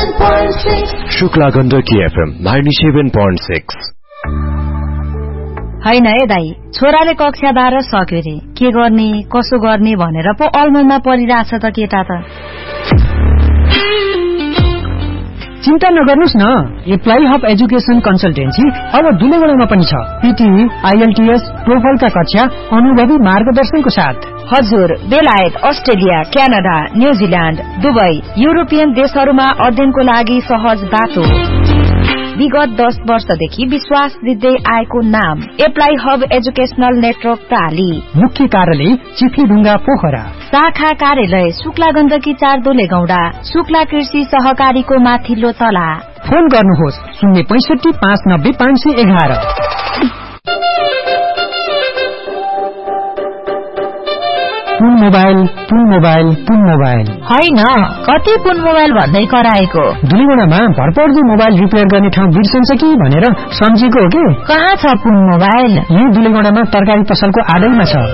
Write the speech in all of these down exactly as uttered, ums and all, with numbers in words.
Shukla Gandaki FM ninety-seven point six। हैन है दाई, छोराले कक्षा बाह्र सक्यो रे, के गर्ने कसो गर्ने भनेर पो अलमनमा परिरहेछ त केटा त। चिन्ता नगर्नुस् न, एप्लाई हब एजुकेसन कन्सल्टेन्सी अब दुलेगडामा पनि छ। पीटी, आईएलटीएस, टोफलका कक्षा अनुभवी मार्गदर्शनको साथ। हजुर, बेलायत, Australia, Canada, New Zealand, Dubai, European देशहरूमा अध्ययनको लागि सहज बाटो। विगत दस वर्षदेखि विश्वास दिँदै आएको नाम एप्लाई हब एजुकेशनल नेटवर्क प्राली। मुख्य कार्यालय चिफ्लीढुङ्गा पोखरा। शाखा कार्यालय शुक्ला गण्डकी चार दुलेगौडा, शुक्ला कृषि सहकारीको माथिल्लो तला। फोन गर्नुहोस् शून्य पैसठी पाँच नब्बे पाँच सय एघार। पुन मोबाइल पुन मोबाइल पुन मोबाइल होइन, कति पुन मोबाइल भन्दै कराएको। दुलेगडामा भरपर्दो मोबाइल रिपेयर गर्ने ठाउँ बिर्सन्छ कि भनेर सम्झेको हो कि। कहाँ छ पुन मोबाइल? यही दुलेगडामा तरकारी पसलको आडैमा छ।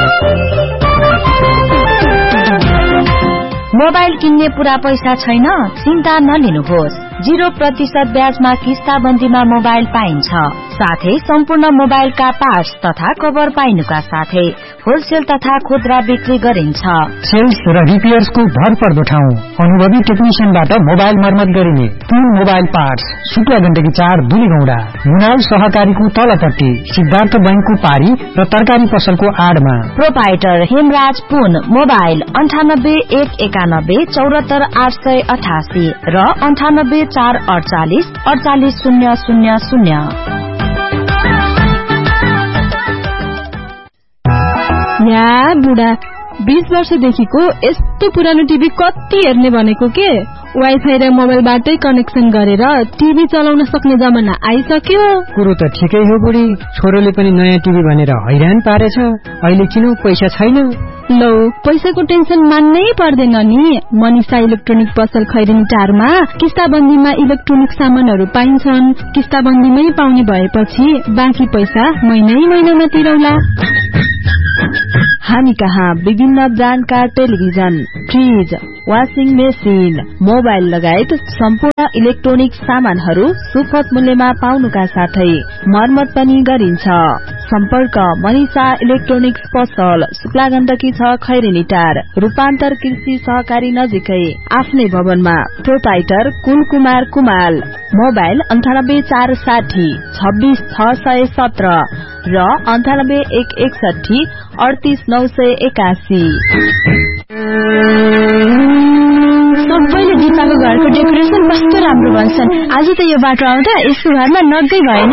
मोबाइल किन्ने पूरा पैसा छैन? चिन्ता नलिनुहोस्, जीरो प्रतिशत ब्याजमा किस्ताबन्दीमा मोबाइल पाइन्छ। साथै सम्पूर्ण मोबाइलका पार्ट्स तथा कभर पाइनुका साथै होलसेल तथा खुद्रा बिक्री गरिन्छ। सेल्स र रिपेयर्सको भरपर्दो ठाउँ, अनुभवी टेक्निशियनबाट मोबाइल मर्मत गरिने। पुन मोबाइल पार्ट्स, शुक्ला गण्डकी चार दुलेगौडा, मुनाल सहकारीको तलपट्टि, सिद्धार्थ बैंकको पारी र तरकारी पसलको आडमा। प्रोपाइटर हेमराज पुन। मोबाइल अन्ठानब्बे एक एकानब्बे चौरात्तर आठ सय अठासी र अन्ठानब्बे चार अडचालिस अडचालिस शून्य शून्य शून्य। या बुढा, बीस वर्षदेखिको यस्तो पुरानो टिभी कति हेर्ने भनेको के। वाइफाई र मोबाइलबाटै कनेक्सन गरेर टिभी चलाउन सक्ने जमाना आइसक्यो। कुरो त ठिकै हो बुढी, छोरोले पनि नयाँ टिभी भनेर हैरान पारेछ। अहिले किन पैसा छैन? लौ, पैसाको टेन्सन मान्नै पर्दैन नि। मनिषा इलेक्ट्रोनिक पसल खैरेनी टारमा किस्ताबन्दीमा इलेक्ट्रोनिक सामानहरू पाइन्छन्। किस्ताबन्दीमै पाउने भएपछि बाँकी पैसा महिनै महिनामा तिरौला। हामी कहाँ विभिन्न ब्रान्डका television, fridge, washing machine, mobile लगायत सम्पूर्ण इलेक्ट्रोनिक सामानहरू सुपथ मूल्यमा पाउनुका साथै मर्मत पनि गरिन्छ। सम्पर्क मनिषा इलेक्ट्रोनिक्स पसल, शुक्ला गण्डकी छ खैरेनी टार, रूपान्तर कृषि सहकारी नजिकै, आफ्नै भवनमा। प्रोपाइटर कुलकुमार कुमाल। मोबाइल अन्ठानब्बे चार साठी छब्बीस छ सय सत्र र अन्ठानब्बे एक एकसठी अडतिस नौ सय एकासी। सबैले दिपाको घरको डेकोरेसन कस्तो राम्रो भन्छन्। आज त यो बाटो आउँदा यसको घरमा नगै भएन।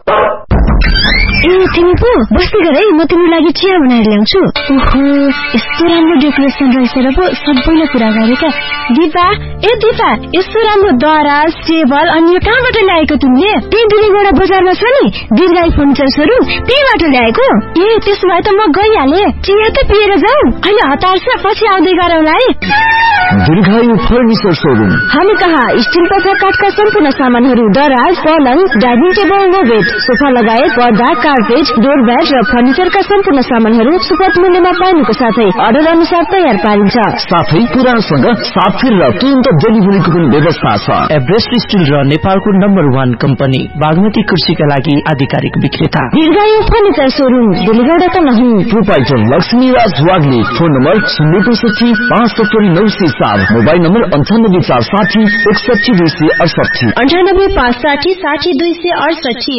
ए तिमी पो बस्दै गर है, म तिम्रो लागि चिया बनाएर ल्याउँछु। ओहो, यस्तो राम्रो डेकोरेसन रहेछ र पो सबैले कुरा गरेका। दिपा, ए दिपा, यस्तो राम्रो दराज, टेबल अनि यो कहाँबाट ल्याएको तिमीले? त्यही दुलेगौडा बजारमा छ नि दीर्घायु फर्निचर्सहरू, त्यहीबाट ल्याएको। ए त्यसो भए त म गइहाले, चिया त पिएर जाऊ। अहिले हतार छ, पछि आउँदै गरौँला है। दीर्घायु फर्निचर सोरूम। हामी कहाँ स्टिल तथा काठका सम्पूर्ण सामानहरू, दराज, पलङ, डाइनिङ टेबल, नोबेट, सोफा लगायत पर्दा, कार्पेट, डोरम्याट र फर्निचरका सम्पूर्ण सामानहरू सुपथ मूल्यमा पाउनुको साथै अर्डर अनुसार तयार पारिन्छ। साथै पुरानसँग साफिर र तुरन्त डेलिभरीको पनि व्यवस्था छ। एभरेस्ट स्टिल र नेपालको नम्बर वान कम्पनी बागमती कृषिका लागि आधिकारिक विक्रेता दीर्घायु फर्निचर सोरूम, दुलेगौडा त नहीं। Proprietor Laxmiraj Wagle. Phone number शून्य पैसठी पाँच सत्तरी नौ सय सात। मोबाइल नम्बर अन्ठानब्बे चार साठी एकसठी दुई सय अडसठी अन्ठानब्बे पाँच साठी साठी दुई सय अडसठी।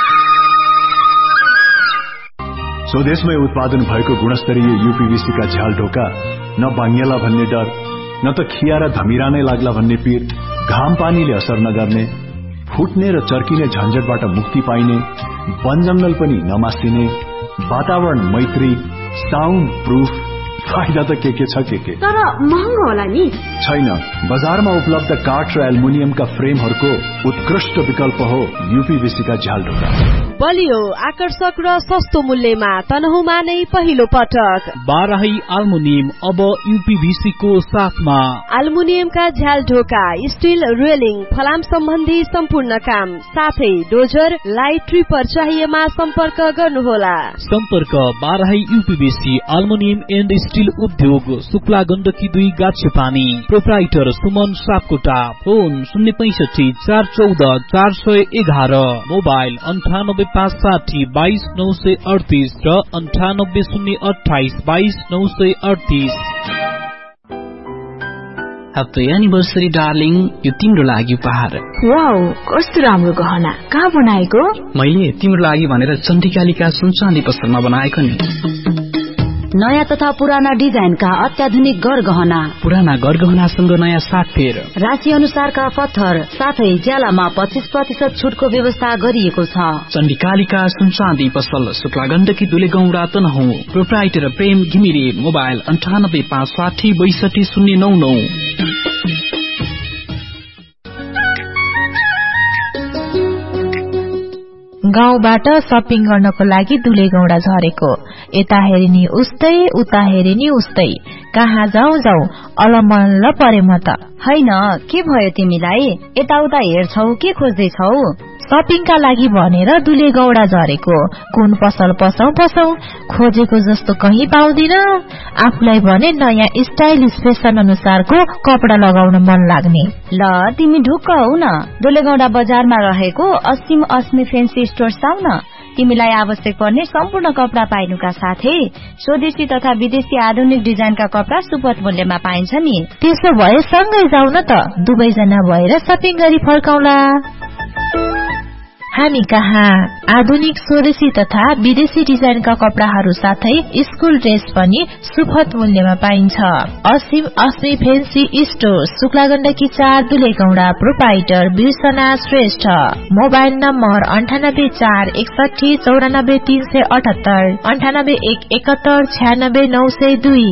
स्वदेशमै उत्पादन भएको गुणस्तरीय यूपीवीसी का झ्याल ढोका न बाङ्गेला भन्ने डर, न त खिया र धमिरा नै लाग्ला भन्ने पीर, घाम पानीले असर नगर्ने, फुट्ने र चर्किने झन्झटबाट मुक्ति पाइने, वन जंगल पनि नमासिने, वातावरण मैत्री, साउन्ड प्रूफ। फाइदा त के के छ के के, तर महँगो होला नि? छैन, बजारमा उपलब्ध काठ र एल्युमिनियमका फ्रेमहरूको उत्कृष्ट विकल्प हो यूपीवीसी का झ्याल ढोका। बलियो आकर्षक र सस्तो मूल्यमा तनहुमा नै पहिलो पटक बाराही एल्युमिनियम अब यूपीभीसी को साथमा एल्युमिनियमका झ्याल ढोका स्टील रेलिङ फलाम सम्बन्धी सम्पूर्ण काम साथै डोजर लाइट ट्रिपर चाहिएमा सम्पर्क गर्नुहोला। सम्पर्क बाराही यूपीभीसी एल्युमिनियम एन्ड स्टील उद्योग शुक्ला गण्डकी दुई गाछेपानी प्रोप्राइटर सुमन सापकोटा फोन शून्य पैंसठी चार चौध चार सय एघार मोबाइल अन्ठानब्बे पाँच साठी बाइस नौ सय अडतिस र अन्ठानब्बे शून्य अठाइस बाइस नौ सय अडतिस। ह्याप्पी एनिभर्सरी डार्लिङ, यो तिम्रो लागि उपहार। वाउ, कस्तो राम्रो गहना, कहाँ बनाएको? मैले तिम्रो लागि भनेर चण्डिकालिका सुनचाँदी पसलमा बनाएको नि। नयाँ तथा पुराना डिजाइनका अत्याधुनिक गरगहना, पुराना गरगहनासँग नयाँ साटफेर, राशि अनुसारका पत्थर साथै ज्यालामा पच्चीस प्रतिशत छुटको व्यवस्था गरिएको छ। चण्डिकालिका सुनचाँदी पसल शुक्ला गण्डकी दुलेगौंडा तनहुँ। प्रोप्राइटर प्रेम घिमिरे। मोबाइल अन्ठानब्बे पाँच साठी बैसठी शून्य नौ नौ। गाउँबाट सपिङ गर्नको लागि दुलेगौंडा झरेको, यता हेरिनी उस्तै उता हेरिनी उस्तै, कहाँ जाऊ जाऊ अलमल्ल परे म त। हैन, के भयो तिमीलाई? यताउता हेर्छौ के खोज्दैछौ? सपिङका लागि भनेर दुलेगौंडा झरेको, कुन पसल पसौ पसौ, खोजेको जस्तो कहीँ पाउँदिन। आफूलाई भने नयाँ स्टाइलिश फेसन अनुसारको कपडा लगाउन मन लाग्ने। ल तिमी ढुक्क हौ न, दुलेगौंडा बजारमा रहेको असीम अस्मी फेन्सी स्टोर्स आउ न। तिमीलाई आवश्यक पर्ने सम्पूर्ण कपडा पाइनुका साथै स्वदेशी तथा विदेशी आधुनिक डिजाइनका कपडा सुपथ मूल्यमा पाइन्छ नि। त्यसो भए सँगै जाउ न त, दुवैजना भएर सपिङ गरी फर्काउला। हामी कहाँ आधुनिक स्वदेशी तथा विदेशी डिजाइनका कपडाहरू साथै स्कुल ड्रेस पनि सुपथ मूल्यमा पाइन्छ। असीम अस्मी फेन्सी स्टोर शुक्ला गण्डकी चार Dulegaunda. Proprietor बिर्सना Shrestha. Mobile number अन्ठानब्बे चार एकसठी चौरानब्बे तीन सय अठहत्तर अन्ठानब्बे एक एकहत्तर छ्यानब्बे नौ सय दुई।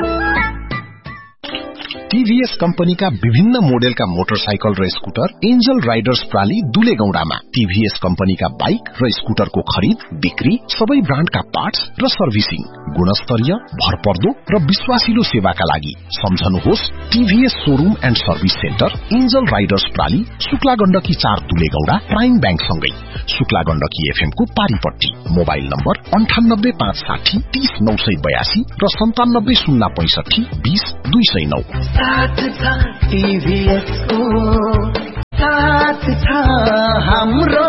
टीभीएस कम्पनीका विभिन्न मोडेलका मोटरसाइकल र स्कुटर एन्जल राइडर्स प्राली दुलेगौंडामा। टीभीएस कम्पनीका बाइक र स्कुटरको खरिद बिक्री, सबै ब्रान्डका पार्ट्स र सर्भिसिङ, गुणस्तरीय, भरपर्दो र विश्वासिलो सेवाका लागि सम्झनुहोस् TVS showroom and service centre angel Riders प्राली Shukla Gandaki चार दुलेगौंडा प्राइम बैंक सँगै शुक्ला गण्डकी एफएम को पारीपट्टी। मोबाइल नम्बर अन्ठानब्बे पाँच साठी तीस नौ सय बयासी र सन्तानब्बे शून्य पैंसठी बीस दुई सय नौ। साथ छ टीभीएस को, साथ छ हाम्रो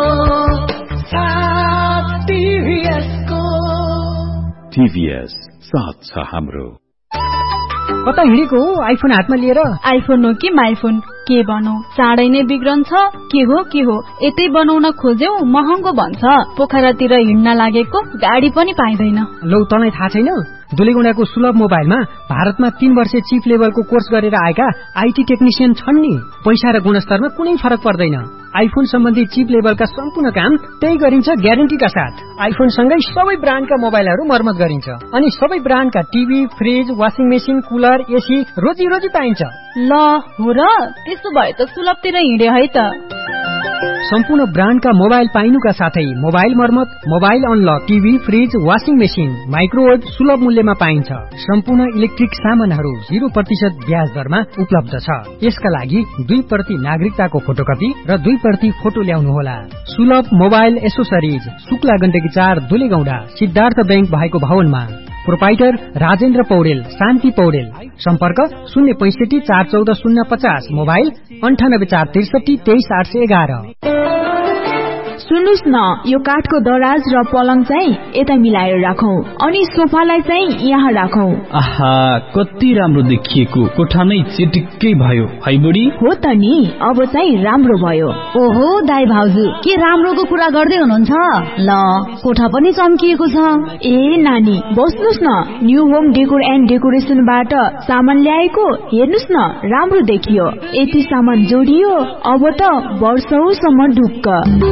साथ टीभीएस को। टीभीएस साथ छ हाम्रो। कता हिँडेको आइफोन हातमा लिएर? आइफोन हो कि माइफोन, के बनौ? चाँडै नै बिग्रन्छ। के हो के हो, यतै बनाउन खोज्यौ महँगो भन्छ। पोखरातिर हिँड्न लागेको गाडी पनि पाइँदैन। लौ तँलाई थाहा छैन, दुलेगौंडाको सुलभ मोबाइलमा भारतमा तीन वर्ष चिफ लेभलको कोर्स गरेर आएका आईटी टेक्निशियन छन् नि। पैसा र गुणस्तरमा कुनै फरक पर्दैन। आइफोन सम्बन्धी चिप लेभलका सम्पूर्ण काम त्यही गरिन्छ ग्यारेन्टीका साथ। आइफोन सँगै सबै ब्रान्डका मोबाइलहरू मर्मत गरिन्छ अनि सबै ब्रान्डका TV, fridge, washing machine, cooler, AC रोजी रोजी पाइन्छ। ल हो र, त्यसो भए त सुलभतिर हिँडे है त। सम्पूर्ण ब्रान्डका मोबाइल पाइनुका साथै मोबाइल मर्मत, mobile unlock, TV, fridge, washing machine, microwave सुलभ मूल्यमा पाइन्छ। सम्पूर्ण इलेक्ट्रिक सामानहरू जीरो प्रतिशत ब्याज दरमा उपलब्ध छ। यसका लागि दुई प्रति नागरिकताको फोटोकपी र दुई प्रति फोटो ल्याउनुहोला। सुलभ मोबाइल एसोसरिज शुक्ला गण्डकी चार दुलेगौंडा सिद्धार्थ बैंक भएको भवनमा। प्रोप्राइटर राजेन्द्र पौडेल, शान्ति पौडेल। सम्पर्क शून्य पैंसठी चार चौध शून्य पचास। मोबाइल अन्ठानब्बे चार त्रिसठी तेइस आठ सय एघार। सुन्नुस् न, यो काठको दराज र पलङ चाहिँ यता मिलाएर राखौं अनि सोफालाई चाहिँ यहाँ राखौं। आहा, कति राम्रो देखिएको, कोठा नै चिटिक्कै भयो है बुढी। हो त नि, अब चाहिँ राम्रो भयो। ओहो दाइ भाउजू, के राम्रोको कुरा गर्दै हुनुहुन्छ? ल कोठा पनि चम्किएको छ। ए नानी बस्नुस् न, न्यू होम डेकोर एन्ड डेकोरेसनबाट सामान ल्याएको, हेर्नुस् न राम्रो देखियो। यति सामान जोडियो, अब त वर्षौसम्म ढुक्क।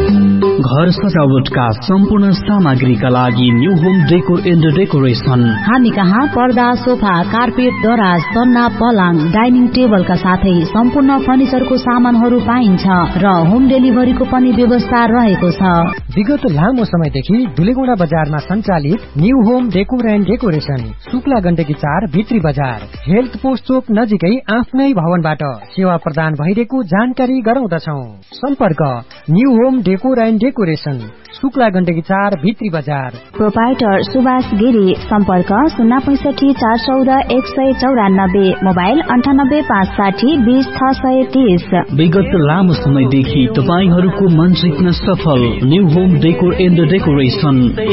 घर सजावटका सम्पूर्ण सामग्रीका लागि new home decor and decoration. हामी कहाँ पर्दा, सोफा, कार्पेट, दराज, सन्ना, पलङ, डाइनिङ टेबलका साथै सम्पूर्ण फर्निचरको सामानहरू पाइन्छ र होम डेलिभरीको पनि व्यवस्था रहेको छ। विगत लामो समयदेखि दुलेगौडा बजारमा सञ्चालित new home decor and decoration, Shukla Gandaki चार भित्री बजार, हेल्थ पोस्ट चोक नजिकै आफ्नै भवनबाट सेवा प्रदान भइरहेको जानकारी गराउँदछौ। सम्पर्क new home decor and decoration, Shukla Gandaki चार भित्री बजार। प्रोपाइटर सुभाष गिरी। सम्पर्क शून्य पैसठी चार चौध एक सय चौरानब्बे, मोबाइल अन्ठानब्बे पाँच साठी बीस छ सय तीस। विगत लामो समयदेखि तपाईहरूको मन जित्न सफल new home decor and decoration.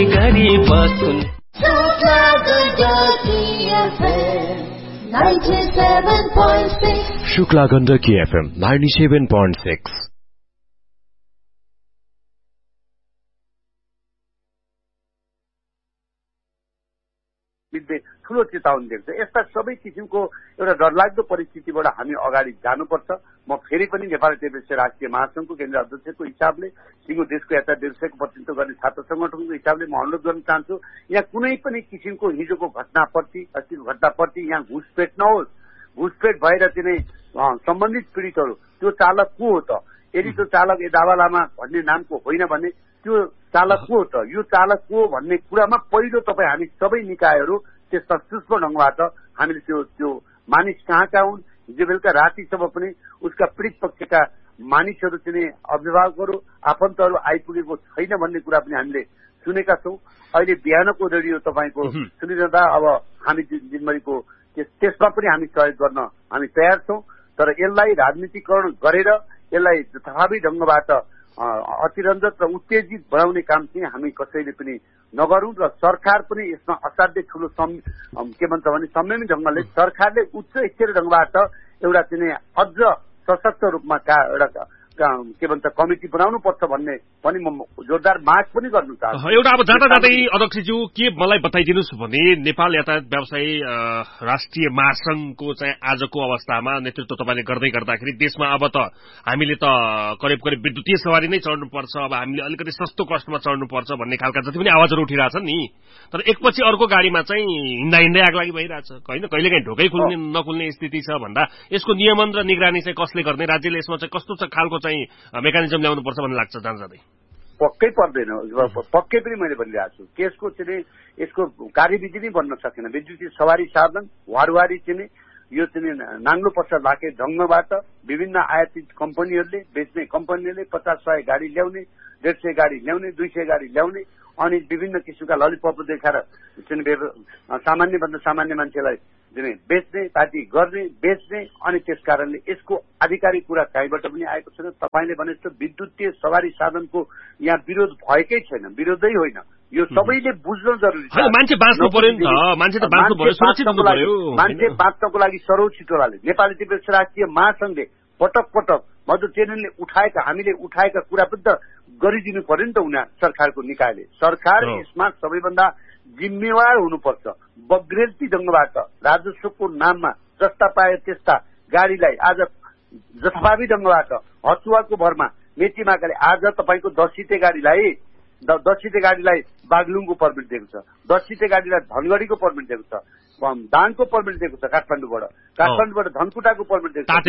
Shukla Gandaki FM ninety seven point six. ठूलो चेतावनी दिएको छ। यस्ता सबै किसिमको एउटा डरलाग्दो परिस्थितिबाट हामी अगाडि जानुपर्छ। म फेरि पनि नेपाल टेलिभिजन राष्ट्रिय महासंघको केन्द्रीय अध्यक्षको हिसाबले, सिङ्गो देशको यात्रा देशको प्रतिनिधित्व गर्ने छात्र संगठनको हिसाबले म अनुरोध गर्न चाहन्छु, यहाँ कुनै पनि किसिमको हिजोको घटनाप्रति अस्तिको घटनाप्रति यहाँ घुसपेट नहोस्। घुसपेट भएर चाहिँ सम्बन्धित पीडितहरू त्यो चालक को हो त, यदि त्यो चालक ए दावा लामा भन्ने नामको होइन भने त्यो चालक को हो त, यो चालक को भन्ने कुरामा पहिलो तपाईँ हामी सबै निकायहरू त्यसमा सूक्ष्म ढंगबाट हामीले त्यो त्यो मानिस कहाँ कहाँ हुन्, हिजो बेलुका रातिसम्म पनि उसका पीडित पक्षका मानिसहरू चाहिँ अभिभावकहरू आफन्तहरू आइपुगेको छैन भन्ने कुरा पनि हामीले सुनेका छौँ। अहिले बिहानको रेडियो तपाईँको सुनिरहँदा अब हामी दिनभरिको त्यसमा पनि हामी सहयोग गर्न हामी तयार छौँ। तर यसलाई राजनीतिकरण गरेर यसलाई जथाभावी ढंगबाट अतिरञ्जित र उत्तेजित बनाउने काम चाहिँ हामी कसैले पनि नगरौं र सरकार पनि यसमा असाध्यै ठूलो के भन्छ भने संयमी ढंगले सरकारले उच्च स्तरीय ढंगबाट एउटा चाहिँ अझ सशक्त रूपमा एउटा के भन्छ कमिटी बनाउनु पर्छ भन्ने पनि म जोरदार माग पनि गर्न चाहन्छु। एउटा अब जाँदा जाँदै अध्यक्षज्यू के मलाई बताइदिनुस् भने नेपाल यातायात व्यवसायी राष्ट्रिय महासंघको चाहिँ आजको अवस्थामा नेतृत्व तपाईले गर्दै गर्दाखेरि देशमा अब त हामीले त करिब करिब विद्युतीय सवारी नै चढ्नुपर्छ, अब हामीले अलिकति सस्तो कस्टमा चढ्नुपर्छ भन्ने खालका जति पनि आवाजहरू उठिरहेछन् नि, तर एकपछि अर्को गाडीमा चाहिँ हिँड्दा हिँड्दै आग लागि भइरहेछ, होइन कहिलेकाहीँ ढोकै खुल्ने नखुल्ने स्थिति छ भन्दा यसको नियमन र निगरानी चाहिँ कसले गर्ने, राज्यले यसमा चाहिँ कस्तो खालको चाहिँ मेकानिजम ल्याउनु पर्छ भन्ने लाग्छ जाँदै? पक्कै पर्दैन, पक्कै पनि मैले भनिरहेको छु। त्यसको चाहिँ यसको कार्यविधि नै बन्न सकेन। विद्युतीय सवारी साधन वारवारी चाहिँ यो चाहिँ नाङ्लो पश्चात लाके ढंगबाट विभिन्न आयातित कम्पनीहरूले बेच्ने कम्पनीहरूले पचास सय गाडी ल्याउने, डेढ सय गाडी ल्याउने, दुई सय गाडी ल्याउने अनि विभिन्न किसिमका ललिपप देखाएर सामान्य भन्दा सामान्य मान्छेलाई बेच्ने, पार्टी गर्ने, बेच्ने अनि त्यस कारणले यसको आधिकारिक कुरा कहीँबाट पनि आएको छैन। तपाईँले भने जस्तो विद्युतीय सवारी साधनको यहाँ विरोध भएकै छैन, विरोधै होइन, यो सबैले बुझ्न जरुरी छ। मान्छे बाँच्नु पर्यो नि त, मान्छे त बाँच्नु पर्यो, सुरक्षित हुनु पर्यो। मान्छे बाँच्नको लागि सर्वोच्च टोलाले नेपाली टेलिभिजन राष्ट्रिय महासंघले पटक पटक मधुर टेनले उठाएका हामीले उठाएका कुरा पनि त गरिदिनु पर्यो नि त उनीहरू सरकारको निकायले। सरकार यसमा सबैभन्दा जिम्मेवार हुनुपर्छ। बग्रेल्ती ढंगबाट राजस्वको नाममा जस्ता पाए त्यस्ता गाडीलाई आज जथाभावी ढंगबाट हचुवाको भरमा मेचीमाकाले आज तपाईँको दस सिटे गाडीलाई दस सिटे गाडीलाई बागलुङको पर्मिट दिएको छ, दस सिटे गाडीलाई धनगढीको पर्मिट दिएको छ, दाङको पर्मिट दिएको छ, काठमाडौँबाट काठमाडौँबाट धनकुटाको पर्मिट दिएको छ,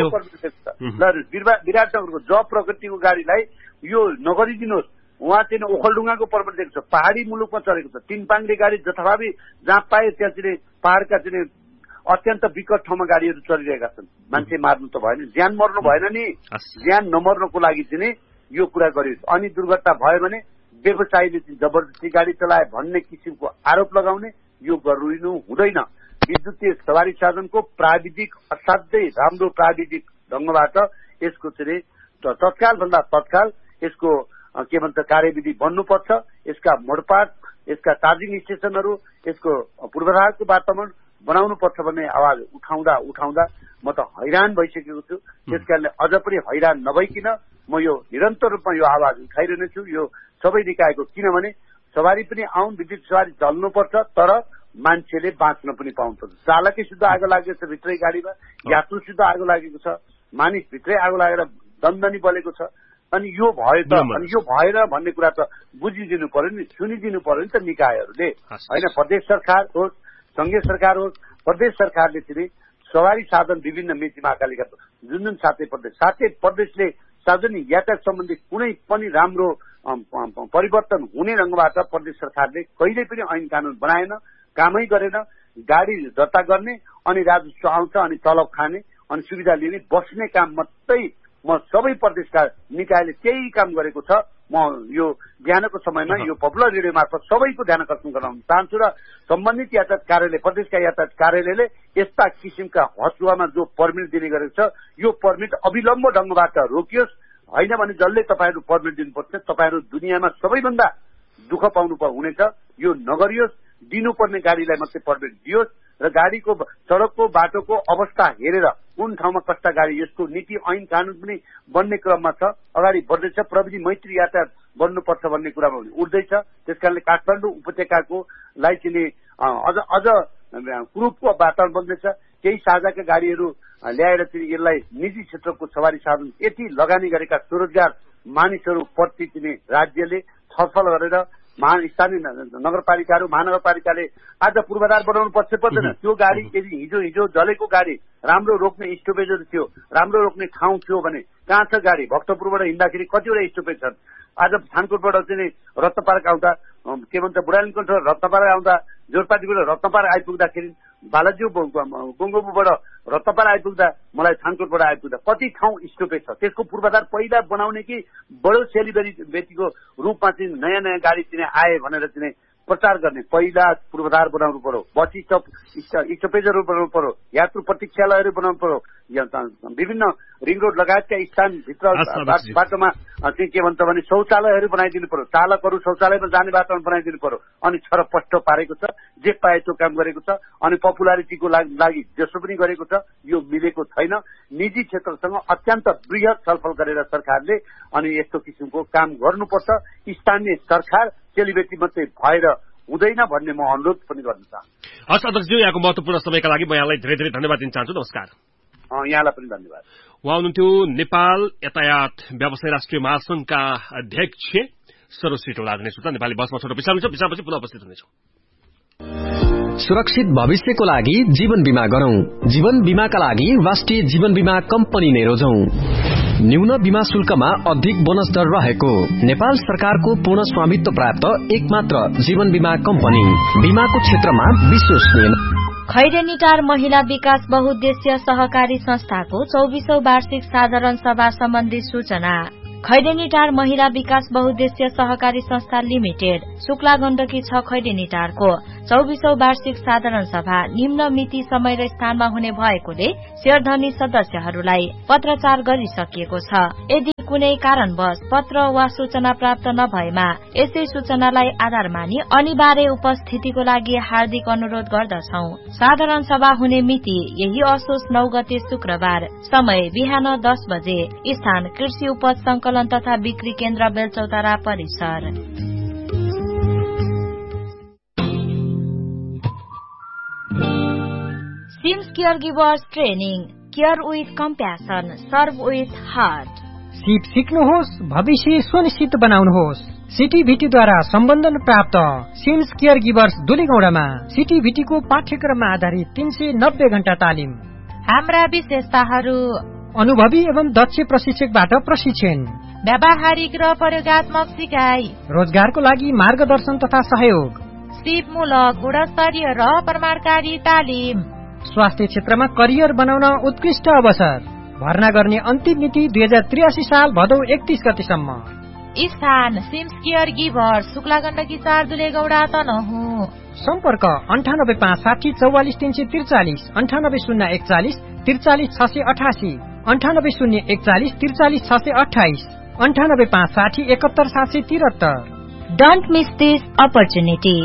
विराटनगरको जब प्रगतिको गाडीलाई यो नगरिदिनुहोस्, उहाँ चाहिँ ओखलढुङ्गाको पर्मिट दिएको छ, पहाड़ी मुलुकमा चलेको छ, तीन पाङ्रे गाडी जथाभावी जहाँ पाए त्यहाँ चाहिँ पहाड़का चाहिँ अत्यन्त विकट ठाउँमा गाडीहरू चलिरहेका छन्। मान्छे मार्नु त भएन, ज्यान मर्नु भएन नि, ज्यान नमर्नको लागि चाहिँ यो कुरा गरियो। अनि दुर्घटना भयो भने व्यवसायीले चाहिँ जबरजस्ती गाडी चलाए भन्ने किसिमको आरोप लगाउने यो गरिनु हुँदैन। विद्युतीय सवारी साधनको प्राविधिक असाध्यै राम्रो प्राविधिक ढंगबाट यसको चाहिँ तत्काल भन्दा तत्काल यसको के भन्छ कार्यविधि बन्नुपर्छ। यसका मोडपाट, यसका चार्जिङ स्टेशनहरू, यसको पूर्वाधारको वातावरण बनाउनु पर्छ भन्ने आवाज उठाउँदा उठाउँदा म त हैरान भइसकेको छु। त्यसकारणले अझ पनि हैरान नभइकन म यो निरन्तर रूपमा यो आवाज उठाइरहेको छु यो सबै निकायको, किनभने सवारी पनि आउन्, विद्युत सवारी चल्नुपर्छ तर मान्छेले बाँच्न पनि पाउनुपर्छ। चालकै शुद्ध आगो लागेको छ भित्रै गाडीमा, यात्रु शुद्ध आगो लागेको छ, मानिस भित्रै आगो लागेर दन्दनी बलेको छ, अनि यो भयो त अनि यो भएर भन्ने कुरा त बुझिदिनु पर्यो नि, सुनिदिनु पर्यो नि त निकायहरूले होइन। प्रदेश सरकार होस्, संघीय सरकार होस्, प्रदेश सरकारले चाहिँ सवारी साधन विभिन्न मेची महाकालीका जुन जुन सातै प्रदेश सातै प्रदेशले सार्वजनिक यातायात सम्बन्धी कुनै पनि राम्रो परिवर्तन हुने रंगबाट प्रदेश सरकारले कहिल्यै पनि ऐन कानून बनाएन, कामै गरेन। गाडी दर्ता गर्ने अनि राजस्व आउँछ अनि तलब खाने अनि सुविधा लिने बस्ने काम मात्रै म सबै प्रदेशका निकायले त्यही काम गरेको छ। म यो बिहानको समयमा यो पपुलर रेडियो मार्फत सबैको ध्यान आकर्षण गराउन चाहन्छु र सम्बन्धित यातायात कार्यालय प्रदेशका यातायात कार्यालयले यस्ता किसिमका हसुवामा जो पर्मिट दिने गरेको छ यो पर्मिट अविलम्ब ढंगबाट रोकियोस्, होइन भने जसले तपाईहरु पर्मिट दिनुपर्छ तपाईहरु दुनियाँमा सबैभन्दा दुःख पाउनु हुनेछ। यो नगरियोस्, दिनुपर्ने गाडीलाई मात्रै पर्मिट दियोस् र गाडीको सड़कको बाटोको अवस्था हेरेर कुन ठाउँमा कस्ता गाडी यसको नीति ऐन कानून पनि बन्ने क्रममा छ, अगाडि बढ्दैछ। प्रविधि मैत्री यातायात बन्नुपर्छ भन्ने कुरा उठ्दैछ। त्यसकारणले काठमाडौँ उपत्यकाको लाई चाहिँ अझ अझ कुरूपको वातावरण बन्दैछ। केही साझाका गाडीहरू ल्याएर चाहिँ यसलाई निजी क्षेत्रको सवारी साधन यति लगानी गरेका स्वरोजगार मानिसहरू प्रति चाहिँ राज्यले छलफल गरेर स्थानीय नगरपालिकाहरू महानगरपालिकाले आज पूर्वाधार बनाउनु पर्छ पर्दैन। त्यो गाडी यदि हिजो हिजो जलेको गाडी राम्रो रोक्ने स्टोपेजहरू थियो, राम्रो रोक्ने ठाउँ थियो भने कहाँ छ गाडी? भक्तपुरबाट हिँड्दाखेरि कतिवटा स्टोपेज छन्। आज छानकोटबाट चाहिँ रत्नपार्क आउँदा के भन्छ बुढालिङकोट रत्नपार्क आउँदा जोरपाटीबाट रत्नपार्क आइपुग्दाखेरि बालाज्यू गोङ्गोबुबाट रत्नपार्क आइपुग्दा मलाई छानकोटबाट आइपुग्दा कति ठाउँ स्टोपेज छ? त्यसको पूर्वाधार पहिला बनाउने कि बडो सेलिब्रेटीको रूपमा चाहिँ नयाँ नयाँ गाडी चाहिँ आए भनेर चाहिँ प्रचार गर्ने? पहिला पूर्वाधार बनाउनु पर्यो, बस स्टप स्टपेजहरू बनाउनु पर्यो, यात्रु प्रतीक्षालयहरू बनाउनु पर्यो, विभिन्न रिङ रोड लगायतका स्थानभित्र बाटोमा चाहिँ के भन्छ भने शौचालयहरू बनाइदिनु पर्यो, चालकहरू शौचालयमा जाने वातावरण बनाइदिनु पर्यो। अनि छरपष्ट पारेको छ, जे पाए त्यो काम गरेको छ अनि पपुलारिटीको लागि जसो पनि गरेको छ। यो मिलेको छैन। निजी क्षेत्रसँग अत्यन्त बृहत छलफल गरेर सरकारले अनि यस्तो किसिमको काम गर्नुपर्छ। स्थानीय सरकार सेलिब्रेटी मात्रै भएर हुँदैन भन्ने म अनुरोध पनि गर्न चाहन्छु। हस् अध्यक्षज्यू, यहाँको महत्वपूर्ण समयका लागि म यहाँलाई धेरै धेरै धन्यवाद दिन चाहन्छु। नमस्कार। यहाँलाई पनि धन्यवाद। उहाँ हुनुहुन्थ्यो नेपाल यातायात व्यवसाय राष्ट्रिय महासंघका अध्यक्ष सरोज सिटौला। नेपाली बसमा छोटो विश्राम छ, विश्रामपछि पुनः उपस्थित हुनेछौँ। सुरक्षित भविष्यको लागि जीवन बीमा गरौं। जीवन बीमाका लागि राष्ट्रिय जीवन बीमा कम्पनी नै रोजौं। न्यून बीमा शुल्कमा अधिक बोनस दर रहेको नेपाल सरकारको पूर्ण स्वामित्व प्राप्त एकमात्र जीवन बीमा कम्पनी, बीमाको क्षेत्रमा विश्वसनीय। खैरेनीटार महिला विकास बहुद्देश्य सहकारी संस्थाको चौबीसौं वार्षिक साधारण सभा सम्बन्धी सूचना। खैरेनीटार महिला विकास बहुद्देश्य सहकारी संस्था लिमिटेड शुक्ला गण्डकी छ खैरेनीटारको चौबीसौं वार्षिक साधारण सभा निम्न मिति समय र स्थानमा हुने भएकोले शेयरधनी सदस्यहरूलाई पत्राचार गरिसकिएको छ। यदि कुनै कारणवश पत्र वा सूचना प्राप्त नभएमा यसै सूचनालाई आधार मानी अनिवार्य उपस्थितिको लागि हार्दिक अनुरोध गर्दछौ। साधारण सभा हुने मिति यही असोज नौ गते शुक्रबार, समय बिहान दस बजे, स्थान कृषि उपज संकलन तथा बिक्री केन्द्र बेलचौतारा परिसर। Seems care givers training, care with compassion, serve with heart. सिप सिक्नुहोस्, भविष्य सुनिश्चित बनाउनुहोस्। सिटीभीटीद्वारा सम्बन्धन प्राप्त सिम्स केयर गिभर्स दुलीगौडामा सिटीभीटीको पाठ्यक्रममा आधारित तीन सय नब्बे घण्टा तालिम। हाम्रा विशेषताहरू: अनुभवी एवं दक्ष प्रशिक्षकबाट प्रशिक्षण, व्यावहारिक र प्रयोगात्मक सिकाइ, रोजगारको लागि मार्गदर्शन तथा सहयोग, सिपमूलक गुणस्तरीय र प्रमाणकारी तालिम, स्वास्थ्य क्षेत्रमा करियर बनाउन उत्कृष्ट अवसर। भर्ना गर्ने अन्तिम मिति दुई हजार त्रियासी साल भदौ एकतीस गतिसम्म। स्थान seems care givers, Shukla Gandaki चार दुलेगौडा तनहुँ। सम्पर्क अन्ठानब्बे पाँच साठी चौवालिस तीन सय त्रिचालिस, अन्ठानब्बे शून्य एकचालिस त्रिचालिस छ सय अठासी, अन्ठानब्बे शून्य एकचालिस त्रिचालिस छ सय अठाइस, अन्ठानब्बे पाँच साठी एकहत्तर सात सय त्रिहत्तर। Don't miss this opportunity.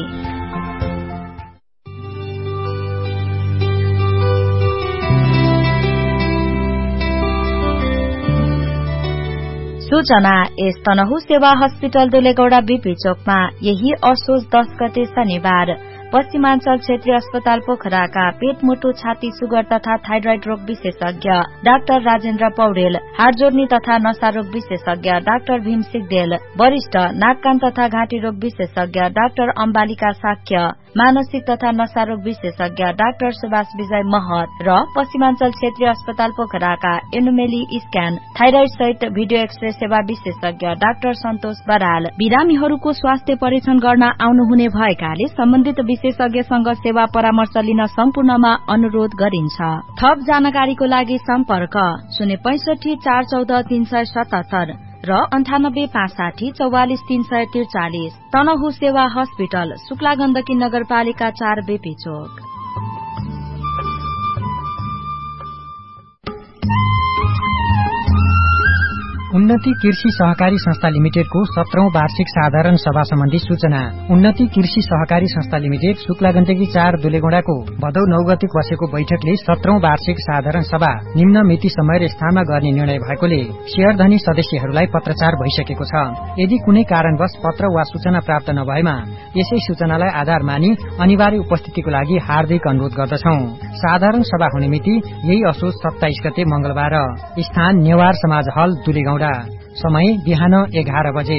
सूचना यस तनहु सेवा हस्पिटल दुलेगौडा बीपी चोकमा यही असोज दस गते शनिबार पश्चिमाञ्चल क्षेत्रीय अस्पताल पोखराका पेट मुटु छाती सुगर तथा थाइरोइड रोग विशेषज्ञ डाक्टर राजेन्द्र पौडेल, हाड जोड्नी तथा नशा रोग विशेषज्ञ डाक्टर भीम सिगदेल, वरिष्ठ नाक कान तथा घाँटी रोग विशेषज्ञ डाक्टर अम्बालिका साक्य, मानसिक तथा नशा रोग विशेषज्ञ डाक्टर सुभाष विजय महत र पश्चिमाञ्चल क्षेत्रीय अस्पताल पोखराका एनुमेली स्क्यान थाइरोइड सहित भिडियो एक्सरे सेवा विशेषज्ञ डाक्टर सन्तोष बराल बिरामीहरूको स्वास्थ्य परीक्षण गर्न आउनुहुने भएकाले सम्बन्धित विशेषज्ञसँग सेवा परामर्श लिन सम्पूर्णमा अनुरोध गरिन्छ। थप जानकारीको लागि सम्पर्क शून्य पैंसठी चार चौध तीन सय सतहत्तर र अन्ठानब्बे पाँच साठी चौवालिस तीन सय त्रिचालिस। तनहु सेवा हस्पिटल, शुक्ला गण्डकी नगरपालिका चार, बेपी चोक। उन्नति कृषि सहकारी संस्था लिमिटेडको सत्रौं वार्षिक साधारण सभा सम्बन्धी सूचना। उन्नति कृषि सहकारी संस्था लिमिटेड शुक्ला गण्डकी चार दुलेगौंडाको भदौ नौ गते बसेको बैठकले सत्रौं वार्षिक साधारण सभा निम्न मिति समय र स्थानमा गर्ने निर्णय भएकोले शेयरधनी सदस्यहरूलाई पत्रचार भइसकेको छ। यदि कुनै कारणवश पत्र वा सूचना प्राप्त नभएमा यसै सूचनालाई आधार मानि अनिवार्य उपस्थितिको लागि हार्दिक अनुरोध गर्दछौ। साधारण सभा हुने मिति यही असोज सत्ताइस गते मंगलबार। स्थान नेवार समाज हल दुलेगौंडा। समय बिहान एघार बजे।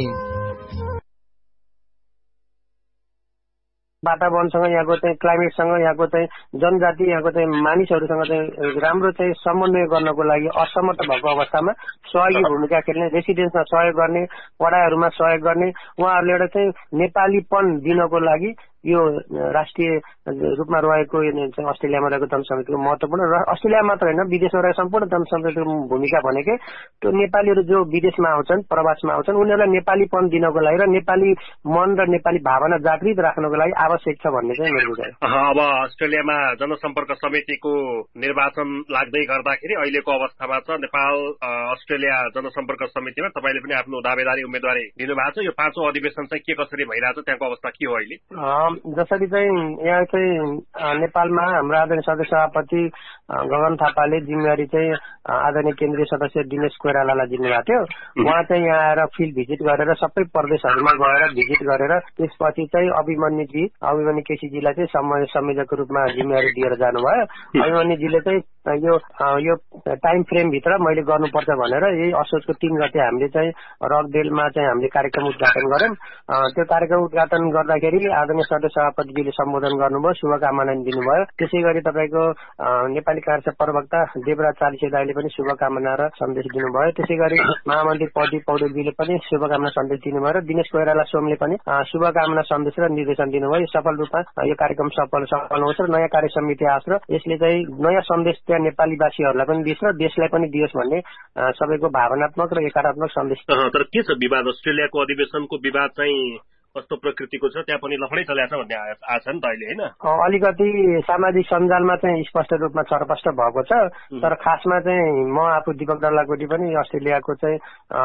वातावरणसँग यहाँको चाहिँ क्लाइमेटसँग यहाँको चाहिँ जनजाति यहाँको चाहिँ मानिसहरूसँग चाहिँ राम्रो चाहिँ समन्वय गर्नको लागि असमर्थ भएको अवस्थामा सहयोगी भूमिका खेल्ने, रेसिडेन्समा सहयोग गर्ने, पढाइहरूमा सहयोग गर्ने, उहाँहरूले एउटा चाहिँ नेपालीपन दिनको लागि यो राष्ट्रिय रूपमा रहेको अस्ट्रेलियामा रहेको जनसमितिको महत्वपूर्ण र अस्ट्रेलिया मात्र होइन विदेशमा रहेको सम्पूर्ण जनसमितिको भूमिका भनेकै त्यो नेपालीहरू जो विदेशमा आउँछन्, प्रवासमा आउँछन्, उनीहरूलाई नेपालीपन दिनको लागि र नेपाली मन र नेपाली भावना जागृत राख्नको लागि आवश्यक छ भन्ने चाहिँ मेरो बुझाइ। अब अस्ट्रेलियामा जनसम्पर्क समितिको निर्वाचन लाग्दै गर्दाखेरि अहिलेको अवस्थामा छ नेपाल अस्ट्रेलिया जनसम्पर्क समितिमा तपाईँले पनि आफ्नो दावेदारी उम्मेदवारी दिनुभएको छ। यो पाँचौं अधिवेशन चाहिँ के कसरी भइरहेछ, त्यहाँको अवस्था के हो अहिले? जसरी चाहिँ यहाँ चाहिँ नेपालमा हाम्रो आदरणीय सदस्य सभापति गगन थापाले जिम्मेवारी चाहिँ आदरणीय केन्द्रीय सदस्य दिनेश कोइरालालाई दिनुभएको थियो। उहाँ चाहिँ यहाँ आएर फिल्ड भिजिट गरेर सबै प्रदेशहरूमा गएर भिजिट गरेर त्यसपछि चाहिँ अभिमन्युजी अभिमन्यु केसीजीलाई चाहिँ समय संयोजकको रूपमा जिम्मेवारी दिएर जानुभयो। अभिमन्युजीले चाहिँ यो यो टाइम फ्रेम भित्र मैले गर्नुपर्छ भनेर यही असोजको तीन गते हामीले चाहिँ रकडेलमा चाहिँ हामीले कार्यक्रम उद्घाटन गर्यौं। त्यो कार्यक्रम उद्घाटन गर्दाखेरि आदरणीय सदस्य सभापतिजीले सम्बोधन गर्नुभयो, शुभकामना दिनुभयो। त्यसै गरी तपाईँको नेपाली कांग्रेसका प्रवक्ता देवराज चालिसे दाईले पनि शुभकामना र सन्देश दिनुभयो। त्यसै गरी महामन्त्री पदी पौडेलजीले पनि शुभकामना सन्देश दिनुभयो र दिनेश कोइराला सोमले पनि शुभकामना सन्देश र निर्देशन दिनुभयो। यो सफल रूपमा यो कार्यक्रम सफल सफल होस् र नयाँ कार्य समिति आओस् र यसले चाहिँ नयाँ सन्देश त्यहाँ नेपालीवासीहरूलाई पनि दियोस् र देशलाई पनि दियोस् भन्ने सबैको भावनात्मक र एकात्मक सन्देश। तर के छ विवाद? अस्ट्रेलियाको अधिवेशनको विवाद चाहिँ कस्तो प्रकृतिको छ? त्यहाँ पनि लफडै चलेको छ भन्ने आछ नि त अहिले, होइन? अलिकति सामाजिक सञ्जालमा चाहिँ स्पष्ट रूपमा छरपष्ट भएको छ। तर खासमा चाहिँ म आफू दीपक डल्लाकोटी पनि अस्ट्रेलियाको चाहिँ